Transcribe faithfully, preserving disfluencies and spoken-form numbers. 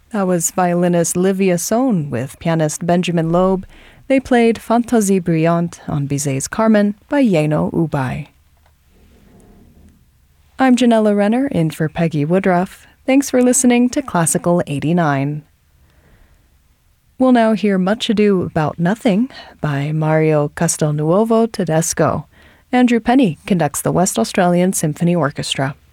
That was violinist Livia Sohn with pianist Benjamin Loeb. They played Fantaisie Brillante on Bizet's Carmen by Yeno Ubay. I'm Janella Renner, in for Peggy Woodruff. Thanks for listening to Classical eighty-nine. We'll now hear Much Ado About Nothing by Mario Castelnuovo Tedesco. Andrew Penny conducts the West Australian Symphony Orchestra.